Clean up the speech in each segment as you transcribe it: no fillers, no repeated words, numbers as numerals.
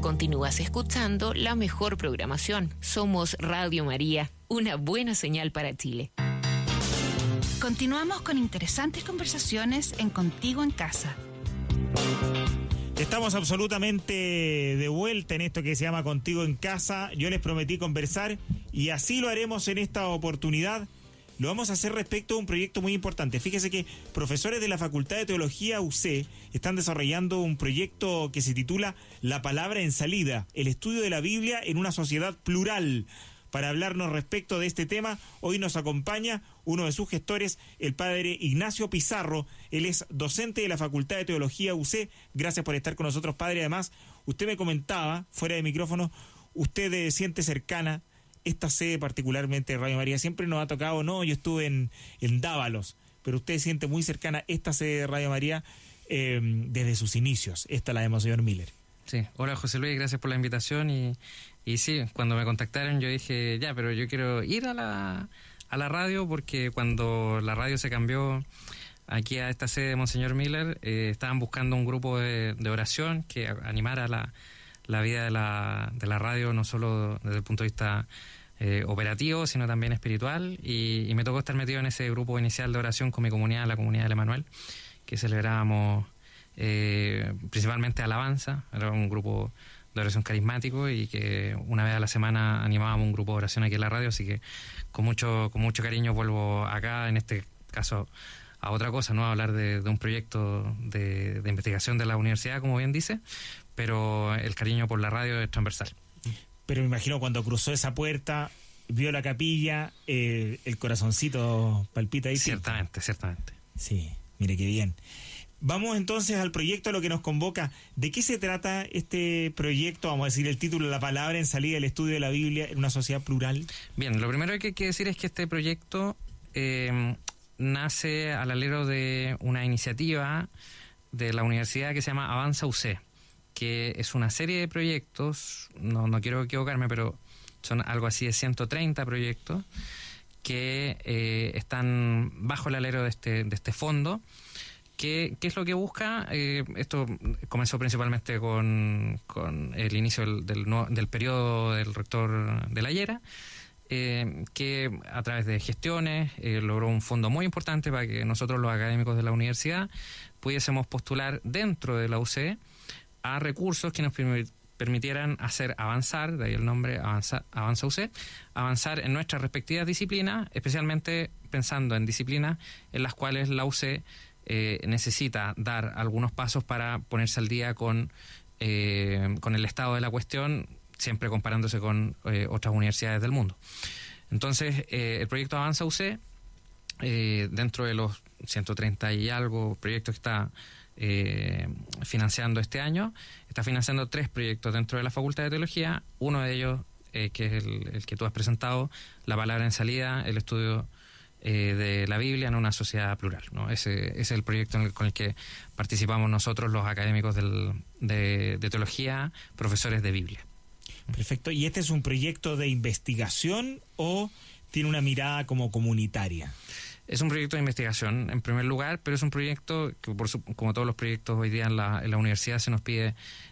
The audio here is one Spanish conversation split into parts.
Continúas escuchando la mejor programación. Somos Radio María, una buena señal para Chile. Continuamos con interesantes conversaciones en Contigo en Casa. Estamos absolutamente de vuelta en esto que se llama Contigo en Casa. Yo les prometí conversar y así lo haremos en esta oportunidad. Lo vamos a hacer respecto a un proyecto muy importante. Fíjese que profesores de la Facultad de Teología UC están desarrollando un proyecto que se titula La Palabra en Salida, el estudio de la Biblia en una sociedad plural. Para hablarnos respecto de este tema, hoy nos acompaña uno de sus gestores, el padre Ignacio Pizarro. Él es docente de la Facultad de Teología UC. Gracias por estar con nosotros, padre. Además, usted me comentaba, fuera de micrófono, usted siente cercana esta sede, particularmente de Radio María. Siempre nos ha tocado, yo estuve en Dávalos, pero usted siente muy cercana esta sede de Radio María desde sus inicios. Esta la de Monseñor Miller. Sí, hola José Luis, gracias por la invitación y sí, cuando me contactaron yo dije, pero yo quiero ir a la radio, porque cuando la radio se cambió aquí a esta sede de Monseñor Miller, estaban buscando un grupo de oración que animara la vida de la radio, no solo desde el punto de vista operativo, sino también espiritual, y me tocó estar metido en ese grupo inicial de oración con mi comunidad, la comunidad del Emanuel, que celebrábamos principalmente alabanza. Era un grupo de oración carismático y que una vez a la semana animábamos un grupo de oración aquí en la radio, así que con mucho cariño vuelvo acá, en este caso a otra cosa, a hablar de un proyecto de investigación de la universidad, como bien dice, pero el cariño por la radio es transversal. Pero me imagino cuando cruzó esa puerta, vio la capilla, el corazoncito palpita ahí. Ciertamente. Sí, mire qué bien. Vamos entonces al proyecto, a lo que nos convoca. ¿De qué se trata este proyecto? Vamos a decir el título, La Palabra en Salida, el estudio de la Biblia en una sociedad plural. Bien, lo primero que hay que decir es que este proyecto nace al alero de una iniciativa de la universidad que se llama Avanza UC, que es una serie de proyectos, no quiero equivocarme, pero son algo así de 130 proyectos que están bajo el alero de este fondo. ¿Qué es lo que busca? Esto comenzó principalmente con el inicio del periodo del rector de la Llera, que a través de gestiones logró un fondo muy importante para que nosotros, los académicos de la universidad, pudiésemos postular dentro de la UC a recursos que nos permitieran hacer avanzar, de ahí el nombre Avanza UC, avanzar en nuestras respectivas disciplinas, especialmente pensando en disciplinas en las cuales la UC necesita dar algunos pasos para ponerse al día con el estado de la cuestión, siempre comparándose con otras universidades del mundo. Entonces, el proyecto Avanza UC, dentro de los 130 y algo proyectos que está financiando este año, está financiando 3 proyectos dentro de la Facultad de Teología. Uno de ellos, que es el que tú has presentado, La Palabra en Salida, el estudio de la Biblia en una sociedad plural, ¿no? Ese es el proyecto con el que participamos nosotros, los académicos de teología, profesores de Biblia. Perfecto. ¿Y este es un proyecto de investigación o tiene una mirada como comunitaria? Es un proyecto de investigación, en primer lugar, pero es un proyecto que, como todos los proyectos hoy día en la universidad, se nos pide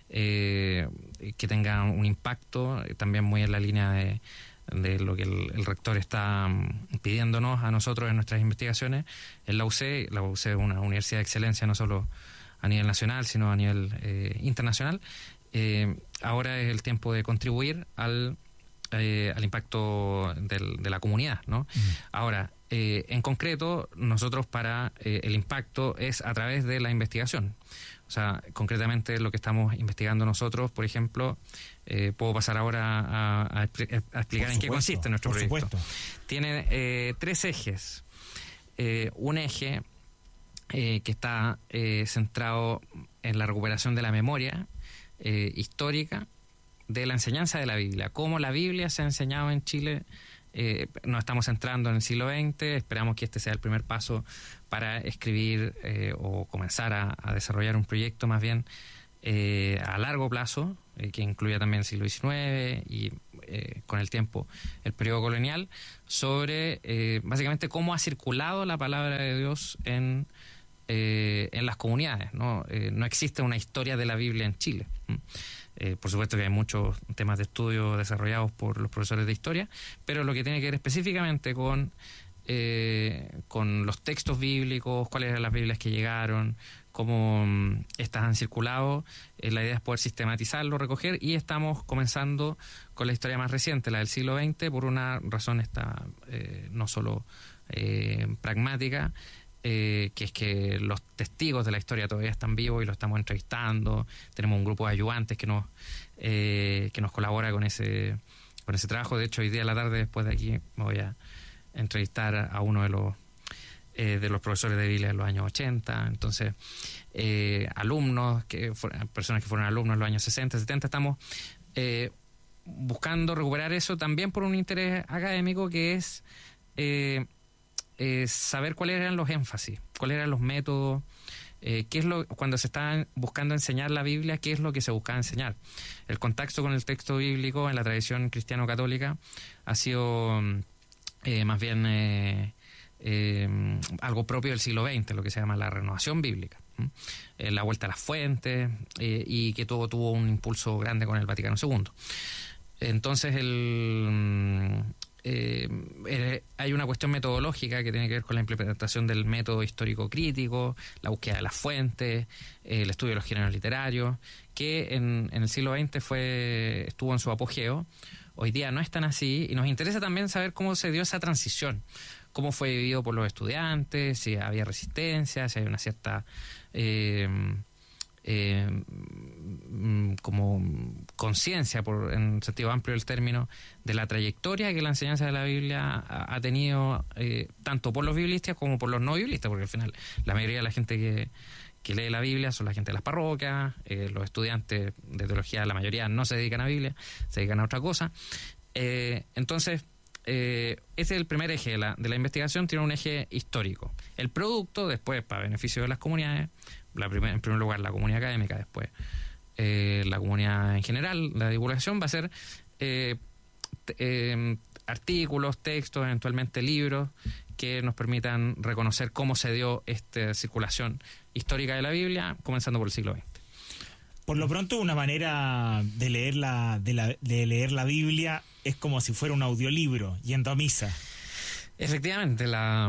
que tenga un impacto, también muy en la línea de lo que el rector está pidiéndonos a nosotros en nuestras investigaciones. En la UC es una universidad de excelencia, no solo a nivel nacional, sino a nivel internacional. Ahora es el tiempo de contribuir al impacto de la comunidad, ¿no? Ahora, en concreto, nosotros para el impacto es a través de la investigación. O sea, concretamente lo que estamos investigando nosotros, por ejemplo, puedo pasar ahora a explicar en qué consiste nuestro proyecto. Supuesto. Tiene 3 ejes. Un eje que está centrado en la recuperación de la memoria histórica de la enseñanza de la Biblia, cómo la Biblia se ha enseñado en Chile. Nos estamos centrando en el siglo XX, esperamos que este sea el primer paso para escribir o comenzar a desarrollar un proyecto más bien a largo plazo, que incluya también el siglo XIX y con el tiempo el periodo colonial, sobre básicamente cómo ha circulado la palabra de Dios en en las comunidades, ¿no? No existe una historia de la Biblia en Chile. Por supuesto que hay muchos temas de estudio desarrollados por los profesores de historia, pero lo que tiene que ver específicamente con los textos bíblicos, cuáles eran las Biblias que llegaron, cómo estas han circulado, la idea es poder sistematizarlo, recoger, y estamos comenzando con la historia más reciente, la del siglo XX, por una razón no solo pragmática, que es que los testigos de la historia todavía están vivos y los estamos entrevistando. Tenemos un grupo de ayudantes que nos colabora con ese trabajo. De hecho, hoy día a la tarde, después de aquí, me voy a entrevistar a uno de los profesores de Biblia de los años 80. Entonces, alumnos, personas que fueron alumnos en los años 60, 70, estamos buscando recuperar eso también por un interés académico, que es saber cuáles eran los énfasis, cuáles eran los métodos, cuando se estaba buscando enseñar la Biblia, qué es lo que se buscaba enseñar. El contacto con el texto bíblico en la tradición cristiano-católica ha sido más bien algo propio del siglo XX, lo que se llama la renovación bíblica, la vuelta a las fuentes, y que todo tuvo un impulso grande con el Vaticano II. Entonces hay una cuestión metodológica que tiene que ver con la implementación del método histórico crítico, la búsqueda de las fuentes, el estudio de los géneros literarios, que en el siglo XX estuvo en su apogeo. Hoy día no es tan así, y nos interesa también saber cómo se dio esa transición, cómo fue vivido por los estudiantes, si había resistencia, si hay una cierta como conciencia, en sentido amplio del término, de la trayectoria que la enseñanza de la Biblia ha tenido, tanto por los biblistas como por los no biblistas, porque al final la mayoría de la gente que lee la Biblia son la gente de las parroquias, los estudiantes de teología, la mayoría no se dedican a Biblia, se dedican a otra cosa. Entonces, ese es el primer eje de la investigación, tiene un eje histórico. El producto, después, para beneficio de las comunidades, en primer lugar la comunidad académica, después la comunidad en general, la divulgación va a ser artículos, textos, eventualmente libros que nos permitan reconocer cómo se dio esta circulación histórica de la Biblia, comenzando por el siglo XX. Por lo pronto, una manera de leer de leer la Biblia es como si fuera un audiolibro, yendo a misa. Efectivamente,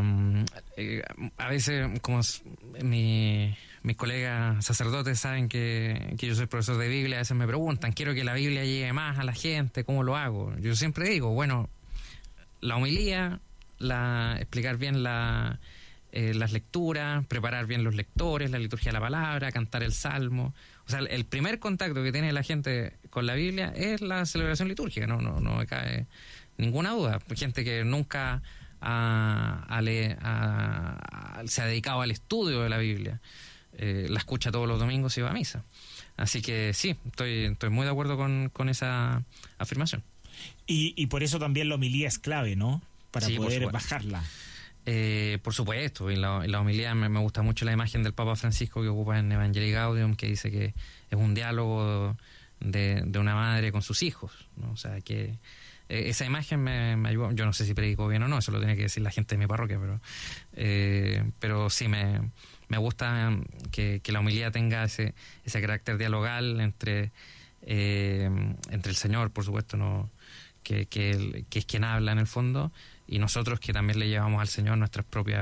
a veces, como mis colegas sacerdotes saben que yo soy profesor de Biblia, a veces me preguntan, quiero que la Biblia llegue más a la gente, ¿cómo lo hago? Yo siempre digo, bueno, la homilía, explicar bien las lecturas, preparar bien los lectores, la liturgia de la palabra, cantar el salmo. O sea, el primer contacto que tiene la gente con la Biblia es la celebración litúrgica, no me cabe ninguna duda. Gente que nunca se ha dedicado al estudio de la Biblia, la escucha todos los domingos y va a misa. Así que sí, estoy muy de acuerdo con esa afirmación. Y por eso también la homilía es clave, ¿no? Para sí, poder bajarla. Por supuesto, en la homilía me gusta mucho la imagen del Papa Francisco que ocupa en Evangelii Gaudium, que dice que es un diálogo de una madre con sus hijos, ¿no? O sea, que esa imagen me ayudó. Yo no sé si predico bien o no, eso lo tiene que decir la gente de mi parroquia, pero sí me gusta que la homilía tenga ese carácter dialogal entre el Señor, por supuesto, no que es quien habla en el fondo, y nosotros que también le llevamos al Señor nuestro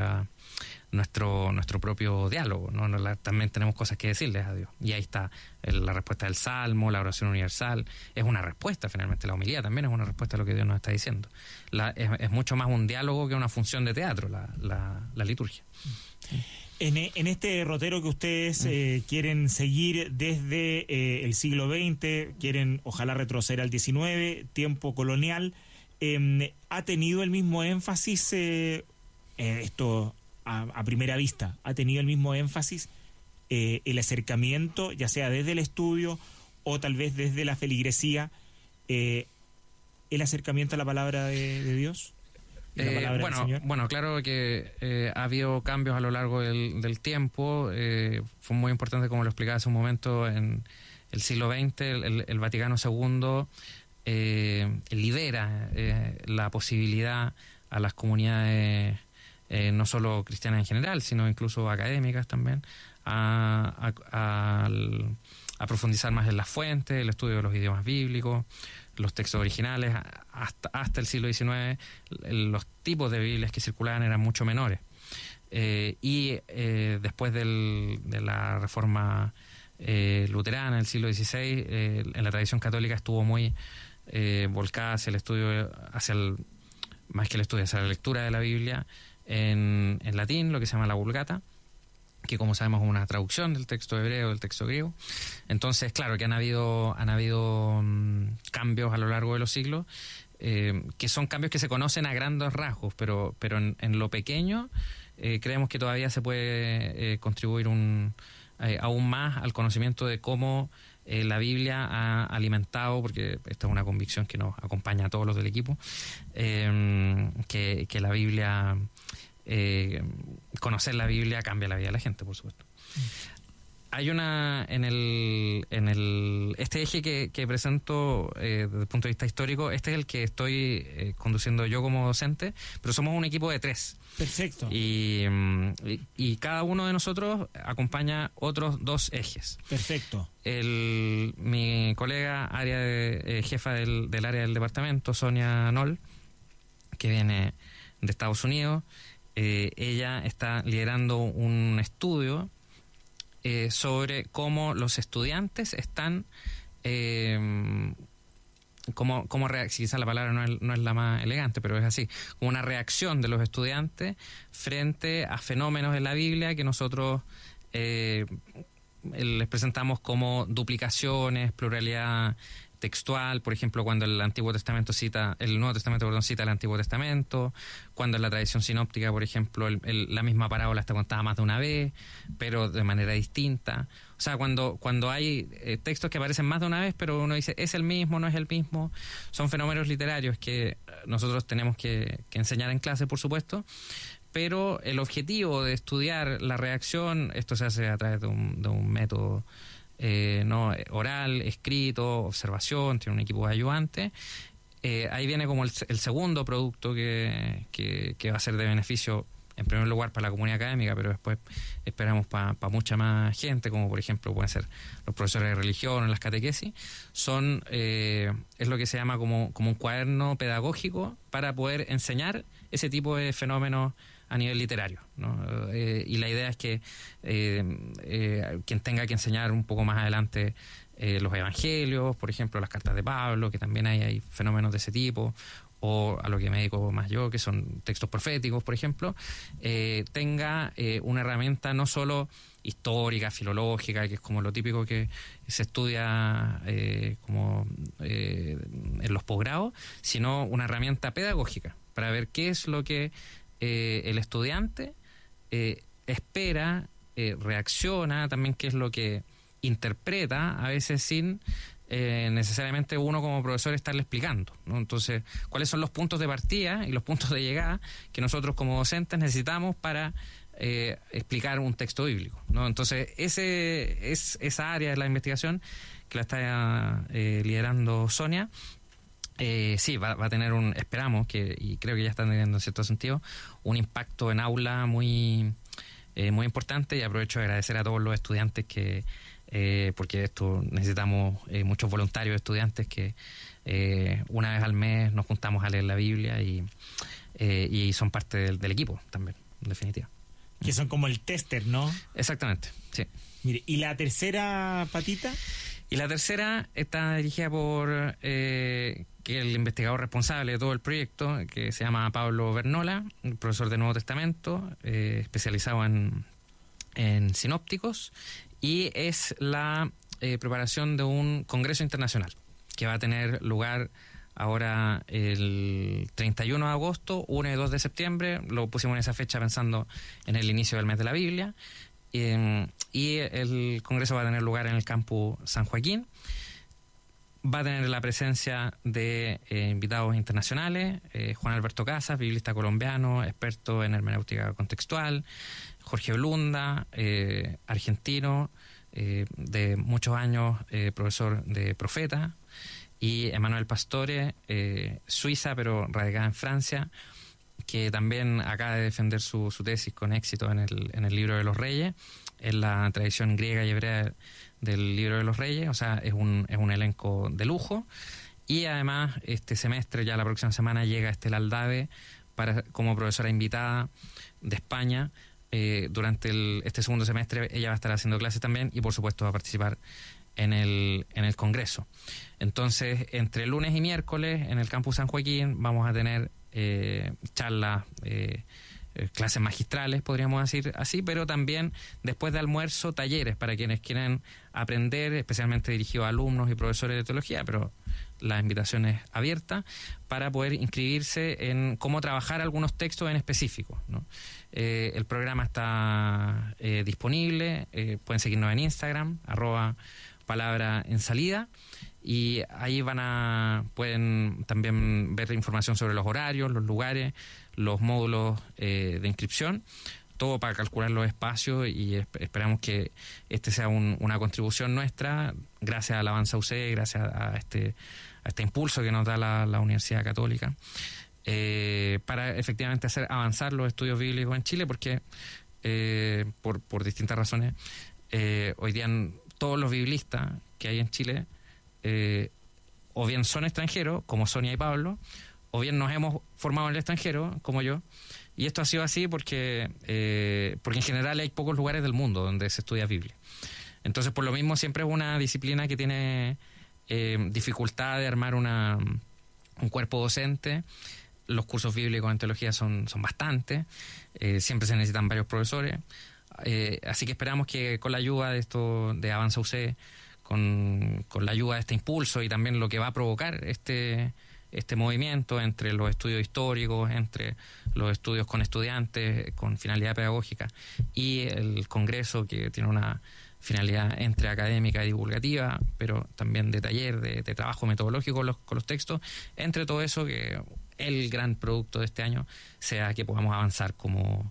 propio diálogo, ¿no? También tenemos cosas que decirles a Dios. Y ahí está la respuesta del Salmo, la oración universal. Es una respuesta, finalmente. La homilía también es una respuesta a lo que Dios nos está diciendo. Es mucho más un diálogo que una función de teatro, la liturgia. En este derrotero que ustedes quieren seguir desde el siglo XX, quieren ojalá retroceder al XIX, tiempo colonial, ¿ha tenido el mismo énfasis esto a primera vista? ¿Ha tenido el mismo énfasis el acercamiento, ya sea desde el estudio o tal vez desde la feligresía, el acercamiento a la palabra de Dios? Bueno, claro que ha habido cambios a lo largo del tiempo. Fue muy importante, como lo explicaba hace un momento, en el siglo XX, el Vaticano II libera la posibilidad a las comunidades no solo cristianas en general, sino incluso académicas también, a profundizar más en las fuentes, el estudio de los idiomas bíblicos, los textos originales. Hasta el siglo XIX los tipos de Biblias que circulaban eran mucho menores. Después de la Reforma luterana, el siglo XVI, en la tradición católica estuvo muy volcada hacia el estudio, más que el estudio, hacia la lectura de la Biblia en latín, lo que se llama la Vulgata, que como sabemos es una traducción del texto hebreo, del texto griego. Entonces, claro que han habido cambios a lo largo de los siglos, que son cambios que se conocen a grandes rasgos, pero en lo pequeño creemos que todavía se puede contribuir aún más al conocimiento de cómo la Biblia ha alimentado, porque esta es una convicción que nos acompaña a todos los del equipo, que la Biblia, conocer la Biblia cambia la vida de la gente, por supuesto. Hay este eje que presento desde el punto de vista histórico. Este es el que estoy conduciendo yo como docente, pero somos un equipo de 3. Perfecto. Y cada uno de nosotros acompaña otros 2 ejes. Perfecto. Mi colega jefa del área del departamento, Sonia Noll, que viene de Estados Unidos, ella está liderando un estudio sobre cómo los estudiantes están, quizás la palabra no es la más elegante, pero es así, como una reacción de los estudiantes frente a fenómenos en la Biblia que nosotros les presentamos como duplicaciones, pluralidad textual, por ejemplo, cuando el Nuevo Testamento cita el Antiguo Testamento, cuando en la tradición sinóptica, por ejemplo, la misma parábola está contada más de una vez, pero de manera distinta. O sea, cuando hay textos que aparecen más de una vez, pero uno dice, ¿es el mismo, no es el mismo? Son fenómenos literarios que nosotros tenemos que enseñar en clase, por supuesto, pero el objetivo de estudiar la reacción, esto se hace a través de un método oral, escrito, observación, tiene un equipo de ayudantes. Ahí viene como el segundo producto que va a ser de beneficio, en primer lugar para la comunidad académica, pero después esperamos para mucha más gente, como por ejemplo pueden ser los profesores de religión o las catequesis. Es lo que se llama como un cuaderno pedagógico para poder enseñar ese tipo de fenómenos a nivel literario, ¿no? Y la idea es que quien tenga que enseñar un poco más adelante los evangelios, por ejemplo, las cartas de Pablo, que también hay fenómenos de ese tipo, o a lo que me dedico más yo, que son textos proféticos, por ejemplo, tenga una herramienta no solo histórica, filológica, que es como lo típico que se estudia en los posgrados, sino una herramienta pedagógica para ver qué es lo que el estudiante espera, reacciona, también qué es lo que interpreta, a veces sin necesariamente uno como profesor estarle explicando, ¿no? Entonces, ¿cuáles son los puntos de partida y los puntos de llegada que nosotros como docentes necesitamos para explicar un texto bíblico, ¿no? Entonces, esa área de la investigación que la está liderando Sonia, sí, va a tener esperamos y creo que ya están teniendo en cierto sentido, un impacto en aula muy importante, y aprovecho de agradecer a todos los estudiantes porque esto necesitamos muchos voluntarios estudiantes que una vez al mes nos juntamos a leer la Biblia y son parte del equipo también, en definitiva. Que son como el tester, ¿no? Exactamente, sí. Mire, ¿y la tercera patita? Y la tercera está dirigida por que el investigador responsable de todo el proyecto, que se llama Pablo Vernola, profesor de Nuevo Testamento, especializado en sinópticos, y es la preparación de un congreso internacional que va a tener lugar ahora el 31 de agosto, 1 y 2 de septiembre. Lo pusimos en esa fecha pensando en el inicio del mes de la Biblia. Y el congreso va a tener lugar en el campus San Joaquín. Va a tener la presencia de invitados internacionales, Juan Alberto Casas, biblista colombiano, experto en hermenéutica contextual, Jorge Blunda, argentino, de muchos años profesor de Profeta, y Emanuel Pastore, suiza pero radicada en Francia, que también acaba de defender su tesis con éxito en el Libro de los Reyes, en la tradición griega y hebrea del Libro de los Reyes. O sea, es un elenco de lujo. Y además, este semestre, ya la próxima semana, llega Estela Aldave como profesora invitada de España. Durante este segundo semestre ella va a estar haciendo clases también y, por supuesto, va a participar en el Congreso. Entonces, entre lunes y miércoles, en el Campus San Joaquín, vamos a tener charlas, clases magistrales, podríamos decir así, pero también, después de almuerzo, talleres para quienes quieren aprender, especialmente dirigidos a alumnos y profesores de teología, pero la invitación es abierta para poder inscribirse en cómo trabajar algunos textos en específico, ¿no? El programa está disponible, pueden seguirnos en Instagram, @palabra-en-salida, y ahí pueden también ver información sobre los horarios, los lugares, los módulos de inscripción, todo para calcular los espacios, y esperamos que este sea una contribución nuestra, gracias al Avanza UC, gracias a este impulso que nos da la Universidad Católica, para efectivamente hacer avanzar los estudios bíblicos en Chile, porque por distintas razones, hoy día todos los biblistas que hay en Chile o bien son extranjeros, como Sonia y Pablo, o bien nos hemos formado en el extranjero, como yo. Y esto ha sido así porque en general hay pocos lugares del mundo donde se estudia Biblia. Entonces, por lo mismo, siempre es una disciplina que tiene dificultad de armar un cuerpo docente. Los cursos bíblicos en teología son bastantes, siempre se necesitan varios profesores. Así que esperamos que con la ayuda de Avanza UC, con la ayuda de este impulso y también lo que va a provocar este movimiento entre los estudios históricos, entre los estudios con estudiantes con finalidad pedagógica y el Congreso, que tiene una finalidad entre académica y divulgativa, pero también de taller, de trabajo metodológico con los textos. Entre todo eso, que el gran producto de este año sea que podamos avanzar como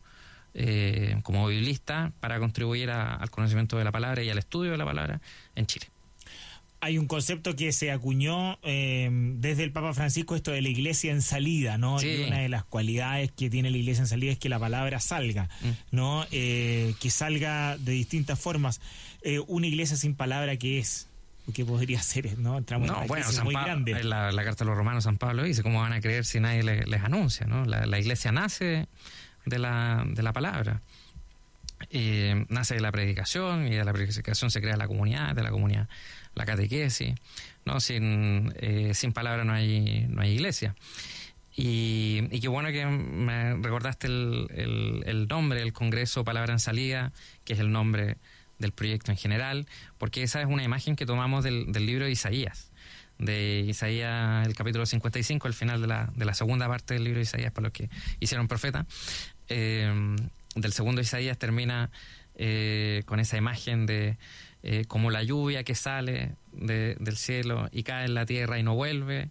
biblistas para contribuir al conocimiento de la palabra y al estudio de la palabra en Chile. Hay un concepto que se acuñó desde el Papa Francisco, esto de la iglesia en salida, ¿no? Sí. Y una de las cualidades que tiene la iglesia en salida es que la palabra salga, ¿no? Que salga de distintas formas. Una iglesia sin palabra, ¿qué es? ¿Qué podría ser? ¿No? Entramos en una iglesia muy grande. En la carta de los Romanos, San Pablo dice: ¿cómo van a creer si nadie les anuncia, ¿no? La iglesia nace de la palabra. Nace de la predicación, y de la predicación se crea la comunidad, de la comunidad la catequesis, ¿no? Sin palabra no hay iglesia. Y qué bueno que me recordaste el nombre del Congreso, Palabra en Salida, que es el nombre del proyecto en general, porque esa es una imagen que tomamos del libro de Isaías, el capítulo 55, el final de la segunda parte del libro de Isaías, para los que hicieron profeta. Del segundo Isaías termina con esa imagen de como la lluvia que sale del cielo y cae en la tierra y no vuelve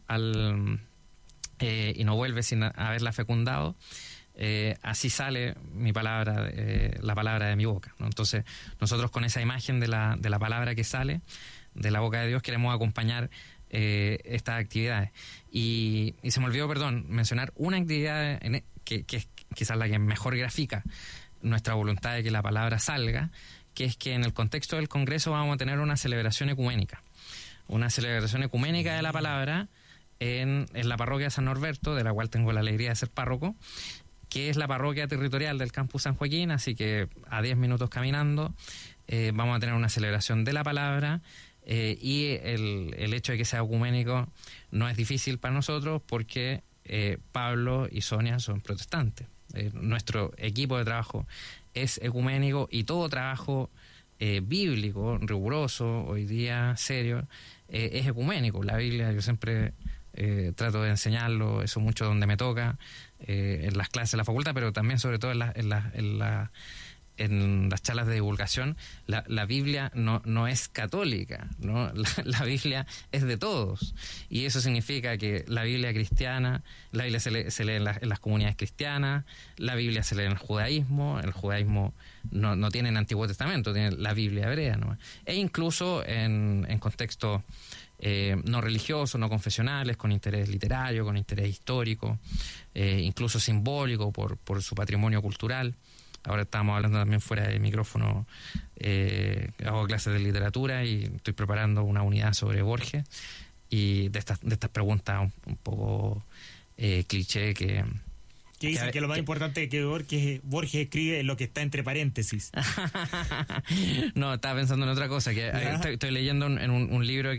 sin haberla fecundado. Así sale mi palabra, la palabra de mi boca, ¿no? Entonces, nosotros con esa imagen de la palabra que sale de la boca de Dios queremos acompañar estas actividades. Y se me olvidó, mencionar una actividad que es quizás la que mejor grafica nuestra voluntad de que la palabra salga, que es que en el contexto del Congreso vamos a tener una celebración ecuménica. Una celebración ecuménica de la palabra en la parroquia de San Norberto, de la cual tengo la alegría de ser párroco, que es la parroquia territorial del Campus San Joaquín, así que a 10 minutos caminando vamos a tener una celebración de la palabra, y el hecho de que sea ecuménico no es difícil para nosotros porque Pablo y Sonia son protestantes. Nuestro equipo de trabajo es ecuménico, y todo trabajo bíblico, riguroso, hoy día serio, es ecuménico. La Biblia, yo siempre trato de enseñarlo, eso mucho donde me toca, en las clases de la facultad, pero también sobre todo en en las charlas de divulgación, la Biblia no es católica, ¿no? La Biblia es de todos. Y eso significa que la Biblia cristiana, la Biblia se lee en las comunidades cristianas, la Biblia se lee en el judaísmo no tiene el Antiguo Testamento, tiene la Biblia hebrea, ¿no? E incluso en contextos no religiosos, no confesionales, con interés literario, con interés histórico, incluso simbólico por su patrimonio cultural. Ahora estábamos hablando también fuera de micrófono, hago clases de literatura y estoy preparando una unidad sobre Borges y de estas preguntas un poco cliché que dicen que lo más importante es que Borges escribe lo que está entre paréntesis. No, estaba pensando en otra cosa, que estoy leyendo en un libro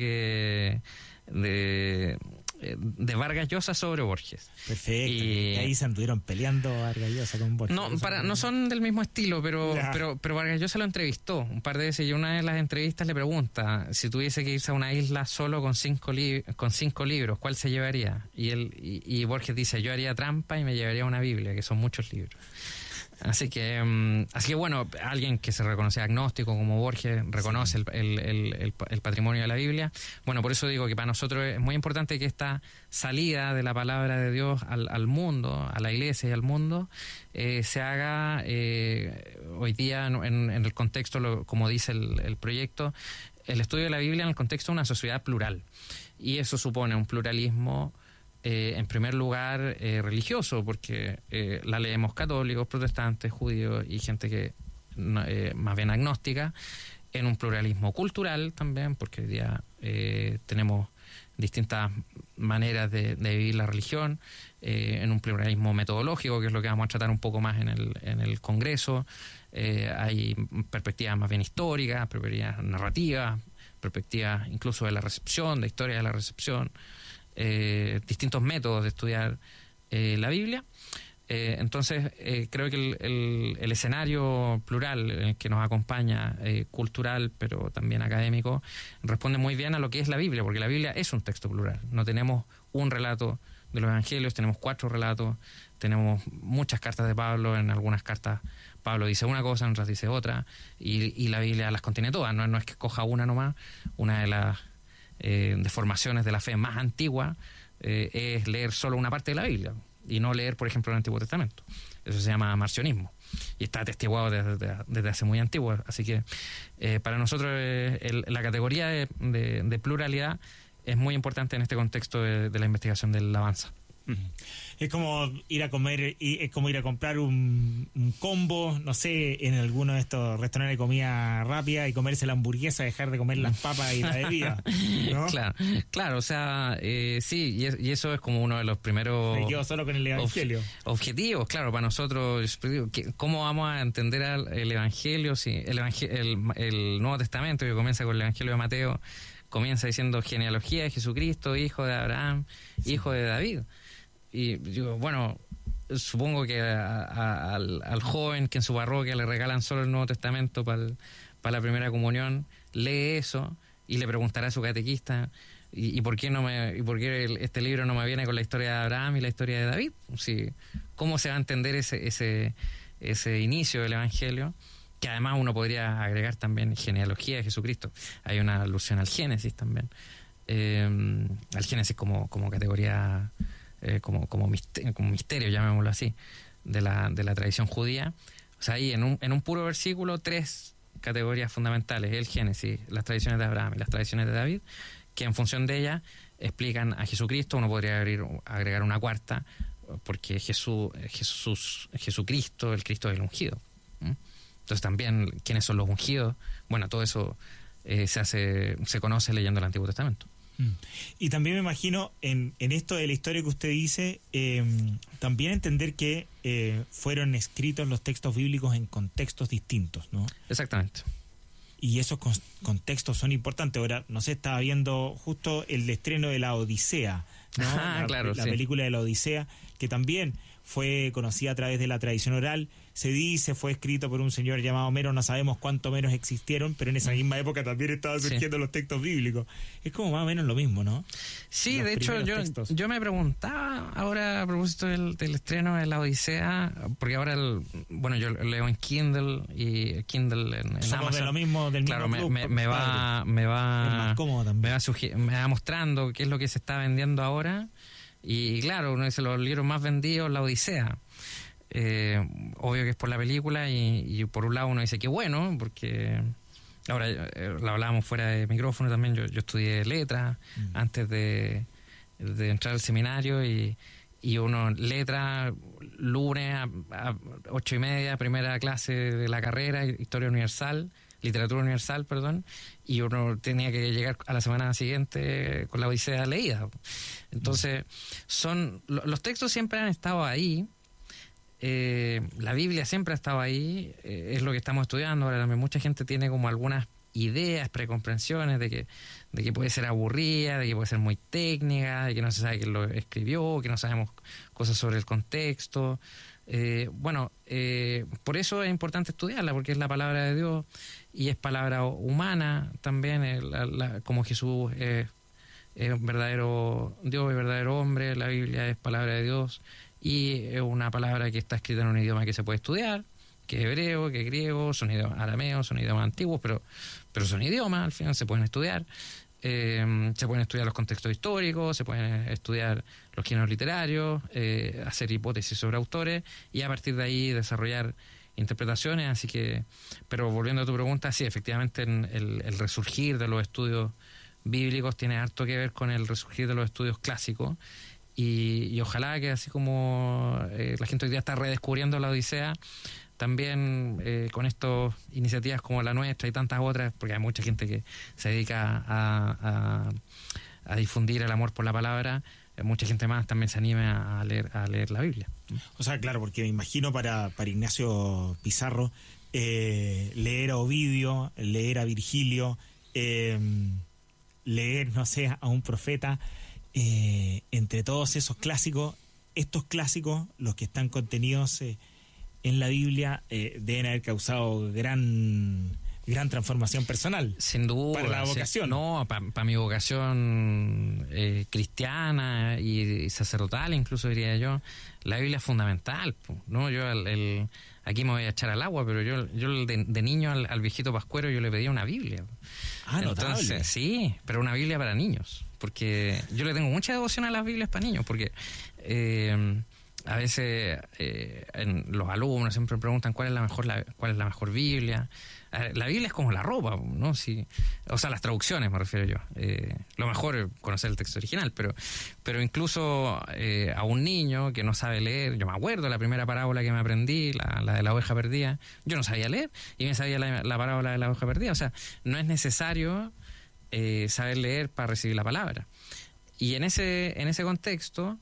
de Vargas Llosa sobre Borges. Perfecto. Y ahí se anduvieron peleando Vargas Llosa con Borges. No son del mismo estilo, pero Vargas Llosa lo entrevistó un par de veces y una de las entrevistas le pregunta si tuviese que irse a una isla solo con cinco libros, ¿cuál se llevaría? Y Borges dice, yo haría trampa y me llevaría una Biblia, que son muchos libros. Así que bueno, alguien que se reconoce agnóstico como Borges reconoce el patrimonio de la Biblia. Bueno, por eso digo que para nosotros es muy importante que esta salida de la palabra de Dios al mundo, a la iglesia y al mundo, se haga hoy día en el contexto, como dice el proyecto, el estudio de la Biblia en el contexto de una sociedad plural. Y eso supone un pluralismo en primer lugar religioso, porque la leemos católicos, protestantes, judíos y gente que más bien agnóstica, en un pluralismo cultural también, porque hoy día tenemos distintas maneras de vivir la religión, en un pluralismo metodológico, que es lo que vamos a tratar un poco más en el Congreso. Hay perspectivas más bien históricas, perspectivas narrativas, perspectivas incluso de la recepción, de historia de la recepción, distintos métodos de estudiar la Biblia. Entonces creo que el escenario plural en el que nos acompaña, cultural pero también académico, responde muy bien a lo que es la Biblia, porque la Biblia es un texto plural. No tenemos un relato de los evangelios, tenemos 4 relatos, tenemos muchas cartas de Pablo. En algunas cartas Pablo dice una cosa, en otras dice otra, y la Biblia las contiene todas, no es que escoja una nomás. Una de las deformaciones de la fe más antigua es leer solo una parte de la Biblia y no leer, por ejemplo, el Antiguo Testamento. Eso se llama marcionismo y está atestiguado desde hace muy antiguo. Así que para nosotros la categoría de pluralidad es muy importante en este contexto de la investigación del Avanza. Es como ir a comer, es como ir a comprar un combo, no sé, en alguno de estos restaurantes de comida rápida y comerse la hamburguesa, dejar de comer las papas y la bebida, ¿no? Claro, o sea, sí, y eso es como uno de los primeros... Me quedo solo con el Evangelio. Objetivos, claro, para nosotros, ¿cómo vamos a entender el Evangelio? Si el Nuevo Testamento, que comienza con el Evangelio de Mateo, comienza diciendo genealogía de Jesucristo, hijo de Abraham, hijo de David. Y digo, bueno, supongo que al joven que en su parroquia le regalan solo el Nuevo Testamento para la primera comunión, lee eso y le preguntará a su catequista, ¿y por qué este libro no me viene con la historia de Abraham y la historia de David? Sí, ¿cómo se va a entender ese inicio del Evangelio? Que además uno podría agregar también genealogía de Jesucristo. Hay una alusión al Génesis también. Al Génesis como categoría... como misterio, llamémoslo así, de la tradición judía. O sea, ahí en un puro versículo 3 categorías fundamentales: el Génesis, las tradiciones de Abraham y las tradiciones de David, que en función de ellas explican a Jesucristo. Uno podría agregar una cuarta, porque Jesucristo, el Cristo del ungido. Entonces también, ¿quiénes son los ungidos? Bueno, todo eso se conoce leyendo el Antiguo Testamento. Y también me imagino en esto de la historia que usted dice, también entender que fueron escritos los textos bíblicos en contextos distintos, ¿no? Exactamente. Y esos contextos son importantes. Ahora, no sé, estaba viendo justo el estreno de La Odisea, ¿no? Claro, la sí. película de La Odisea, que también fue conocida a través de la tradición oral. Se dice, fue escrito por un señor llamado Homero, no sabemos cuántos Homeros existieron, pero en esa misma época también estaban surgiendo los textos bíblicos. Es como más o menos lo mismo, ¿no? Sí, Los de hecho yo me preguntaba ahora a propósito del estreno de la Odisea, porque ahora yo leo en Kindle y Kindle en Somos Amazon. De lo mismo, del claro, mismo club, me va mostrando qué es lo que se está vendiendo ahora. Y claro, uno dice los libros más vendidos, la Odisea. Obvio que es por la película y por un lado uno dice que bueno, porque ahora lo hablábamos fuera de micrófono también, yo estudié letras antes de entrar al seminario y uno letra lunes a 8:30, primera clase de la carrera, literatura universal, y uno tenía que llegar a la semana siguiente con la Odisea leída. Entonces, los textos siempre han estado ahí, la Biblia siempre ha estado ahí, es lo que estamos estudiando. Ahora también mucha gente tiene como algunas ideas, precomprensiones de que puede ser aburrida, de que puede ser muy técnica, de que no se sabe quién lo escribió, que no sabemos cosas sobre el contexto. Por eso es importante estudiarla, porque es la palabra de Dios y es palabra humana también, como Jesús es verdadero Dios y verdadero hombre, la Biblia es palabra de Dios y es una palabra que está escrita en un idioma que se puede estudiar, que es hebreo, que es griego, son idiomas arameos, son idiomas antiguos, pero son idiomas, al final se pueden estudiar. Se pueden estudiar los contextos históricos, se pueden estudiar los géneros literarios, hacer hipótesis sobre autores y a partir de ahí desarrollar interpretaciones. Así que, pero volviendo a tu pregunta, sí, efectivamente el resurgir de los estudios bíblicos tiene harto que ver con el resurgir de los estudios clásicos y ojalá que así como la gente hoy día está redescubriendo la Odisea, también con estas iniciativas como la nuestra y tantas otras, porque hay mucha gente que se dedica a difundir el amor por la palabra, mucha gente más también se anima a leer la Biblia. O sea, claro, porque me imagino para Ignacio Pizarro, leer a Ovidio, leer a Virgilio, leer, no sé, a un profeta, entre todos esos clásicos, estos clásicos, los que están contenidos en la Biblia, deben haber causado gran transformación personal. Sin duda. Para la vocación. Sí, no, para mi vocación cristiana y sacerdotal, incluso diría yo, la Biblia es fundamental, ¿no? Yo aquí me voy a echar al agua, pero yo de niño al viejito pascuero yo le pedía una Biblia. Entonces, sí, pero una Biblia para niños, porque yo le tengo mucha devoción a las Biblias para niños, porque a veces los alumnos siempre me preguntan cuál es la mejor Biblia. La Biblia es como la ropa, ¿no? Sí, o sea, las traducciones me refiero yo. Lo mejor es conocer el texto original, pero incluso a un niño que no sabe leer, yo me acuerdo la primera parábola que me aprendí, la de la oveja perdida, yo no sabía leer y me sabía la parábola de la oveja perdida. O sea, no es necesario saber leer para recibir la palabra. Y en ese contexto,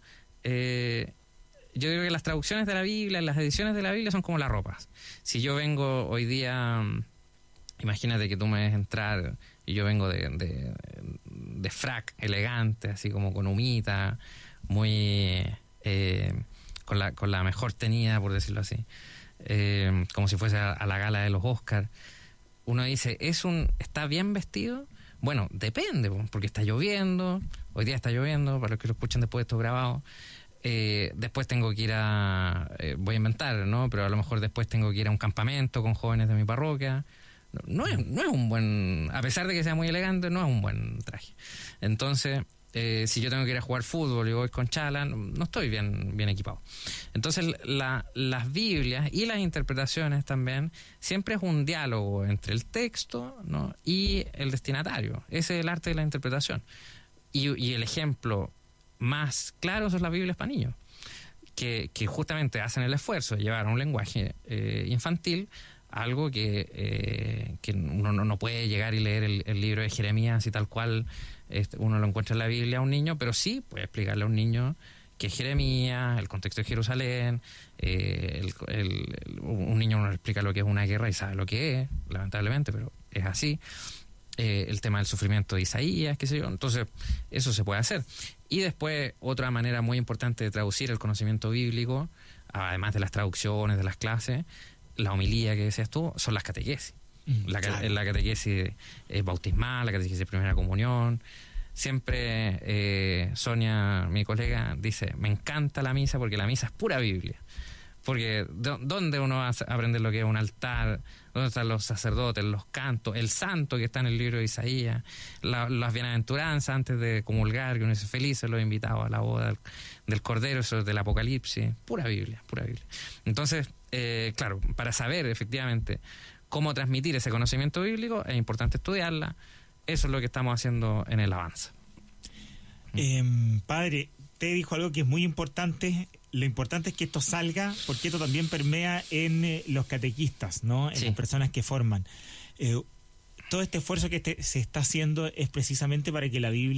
yo digo que las traducciones de la Biblia, las ediciones de la Biblia son como las ropas. Si yo vengo hoy día, imagínate que tú me ves entrar y yo vengo de frac elegante, así como con humita, muy con la mejor tenida, por decirlo así, como si fuese a la gala de los Oscars. Uno dice, ¿está bien vestido? Bueno, depende, porque está lloviendo, hoy día está lloviendo, para los que lo escuchan después de esto grabado. Después tengo que ir voy a inventar, ¿no? Pero a lo mejor después tengo que ir a un campamento con jóvenes de mi parroquia. No es un buen, a pesar de que sea muy elegante, no es un buen traje. Entonces, si yo tengo que ir a jugar fútbol y voy con chala, no estoy bien equipado. Entonces, las Biblias y las interpretaciones también siempre es un diálogo entre el texto, ¿no? y el destinatario. Ese es el arte de la interpretación. Y el ejemplo más claro son las Biblias para niños, que justamente hacen el esfuerzo de llevar a un lenguaje infantil algo que uno no puede llegar y leer el libro de Jeremías y tal cual uno lo encuentra en la Biblia a un niño, pero sí puede explicarle a un niño qué es Jeremías, el contexto de Jerusalén. Un niño no le explica lo que es una guerra y sabe lo que es, lamentablemente, pero es así. El tema del sufrimiento de Isaías, qué sé yo. Entonces, eso se puede hacer. Y después, otra manera muy importante de traducir el conocimiento bíblico además de las traducciones, de las clases, la homilía que decías tú, son las catequesis. La catequesis bautismal, la catequesis de primera comunión. Siempre Sonia, mi colega, dice, me encanta la misa porque la misa es pura Biblia. Porque ¿dónde uno va a aprender lo que es un altar? ¿Dónde están los sacerdotes, los cantos, el santo que está en el libro de Isaías, las bienaventuranzas antes de comulgar, que uno dice felices los invitados a la boda del Cordero, eso es del Apocalipsis? Pura Biblia, pura Biblia. Entonces, claro, para saber efectivamente cómo transmitir ese conocimiento bíblico, es importante estudiarla. Eso es lo que estamos haciendo en el Avanza. Padre, te dijo algo que es muy importante. Lo importante es que esto salga, porque esto también permea en los catequistas, ¿no? En las personas que forman. Todo este esfuerzo que se está haciendo es precisamente para que la Biblia